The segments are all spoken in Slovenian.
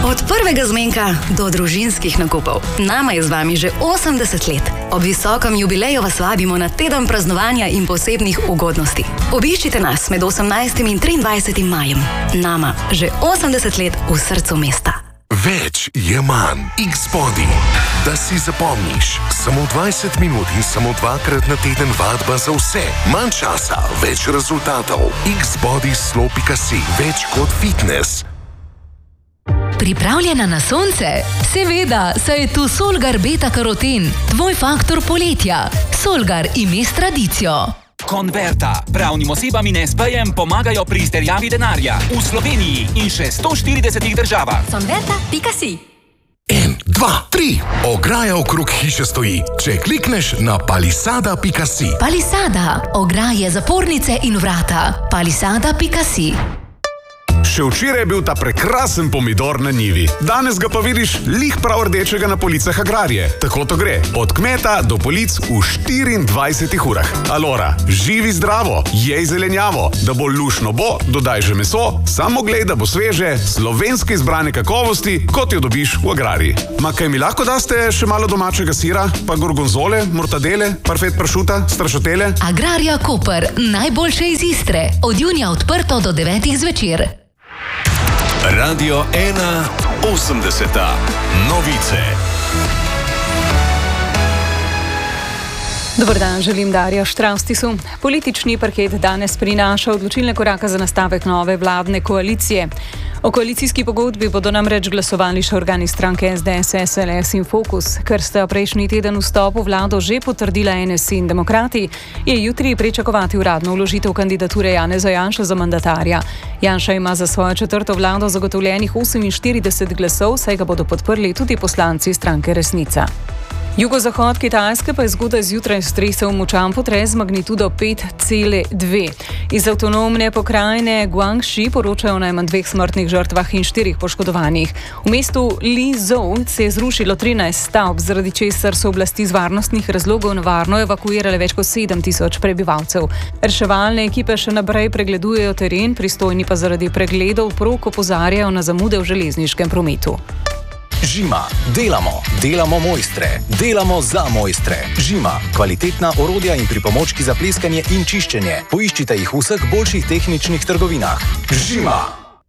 Od prvega zmenka do družinskih nakupov. Nama je z vami že 80 let. Ob visokem jubileju vas vabimo na teden praznovanja in posebnih ugodnosti. Obiščite nas med 18. in 23. majem. Nama že 80 let v srcu mesta. Več je manj. X-Body. Da si zapomniš. Samo 20 minut in samo 2-krat na teden vadba za vse. Manj časa, več rezultatov. X-Body Slow.si. Več kot fitness. Pripravljena na sonce? Seveda, saj je tu Solgar beta-karoten, tvoj faktor poletja. Solgar ime s tradicijo. Converta. Pravnim osebam in SP-jem pomagajo pri izterjavi denarja. V Sloveniji in še 140 državah. Converta.si 1, 2, 3. Ograja okrog hiše stoji. Če klikneš na palisada.si. Palisada. Ograje, zapornice in vrata. Palisada.si. Še včeraj je bil ta prekrasen pomidor na njivi. Danes ga pa vidiš lih prav rdečega na policah Agrarije. Tako to gre. Od kmeta do polic v 24 urah. Alora, živi zdravo, jej zelenjavo. Da bo lušno bo, dodaj že meso, samo glej, da bo sveže, slovenske izbrane kakovosti, kot jo dobiš v Agrariji. Ma kaj mi lahko daste še malo domačega sira, pa gorgonzole, mortadele, parfet pršuta, strašatele? Agrarija Koper, najboljše iz Istre. Od junija odprto do 9 zvečer. Radio 1 80. Novice. Dobar dan, želim Darja Štraustisu. Politični parket danes prinaša odločilne korake za nastavek nove vladne koalicije. O koalicijski pogodbi bodo namreč glasovali še organi stranke SDS, SLS in Fokus. Ker sta prejšnji teden vstop v vlado že potrdila NSI in Demokrati, je jutri pričakovati uradno vložitev kandidature Janeza Janše za mandatarja. Janša ima za svojo četrto vlado zagotovljenih 48 glasov, saj ga bodo podprli tudi poslanci stranke Resnica. Jugozahod Kitajske pa je zgodaj zjutraj stresel močan potres z magnitudo 5,2. Iz avtonomne pokrajine Guangxi poročajo o najmanj 2 smrtnih žrtvah in 4 poškodovanih. V mestu Lizhou se je zrušilo 13 stavb, zaradi česar so oblasti z varnostnih razlogov nevarno evakuirale več kot 7.000 prebivalcev. Reševalne ekipe še naprej pregledujejo teren, pristojni pa zaradi pregledov prog opozarjajo na zamude v železniškem prometu. Žima. Delamo mojstre. Delamo za mojstre. Žima. Kvalitetna orodja in pripomočki za pleskanje in čiščenje. Poiščite jih v vseh boljših tehničnih trgovinah. Žima.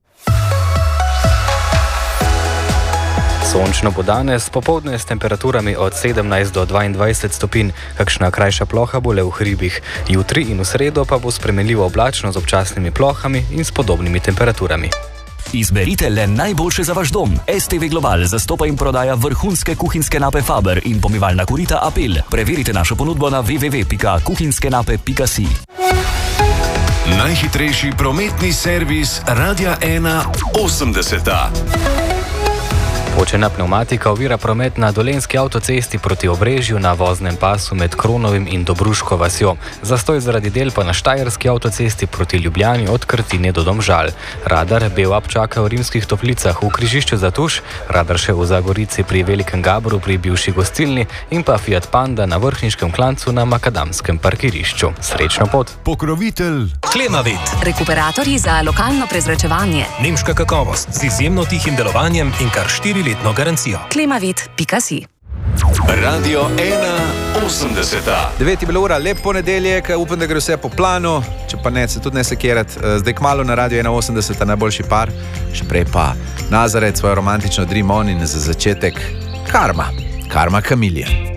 Sončno bo danes, popoldne s temperaturami od 17 do 22 stopinj, kakšna krajša ploha bo le v hribih. Jutri in v sredo pa bo spremenljivo oblačno z občasnimi plohami in s podobnimi temperaturami. Izberite le najboljše za vaš dom. STV Global zastopa in prodaja vrhunske kuhinjske nape Faber in pomivalna korita Apel. Preverite našo ponudbo na www.kuhinjskenape.si. Najhitrejši prometni servis Radia 1 80. Počena pneumatika ovira promet na Dolenjski avtocesti proti Obrežju na voznem pasu med Kronovim in Dobruško vasjo. Zastoj zaradi del pa na Štajerski avtocesti proti Ljubljani od Krtine do Domžal. Radar BEVAP čaka v Rimskih Toplicah v križišču za Tuš, radar še v Zagorici pri Velikem Gabru pri bivši gostilni in pa Fiat Panda na Vrhniškem klancu na Makadamskem parkirišču. Srečno pot! Pokrovitelj Klemavit. Rekuperatorji za lokalno prezračevanje. Nemška kakovost z izjemno tihim delovanjem in kar 4-letno garancijo. Klemavit.si Radio 1 80. 9 je bila ura, lep ponedeljek, upam, da gre vse po planu, če pa ne, se tudi ne sekirati. Zdaj kmalu na Radio 1 80, najboljši par, še prej pa Nazaret, svojo romantično Dream On in za začetek Karma Kamilija.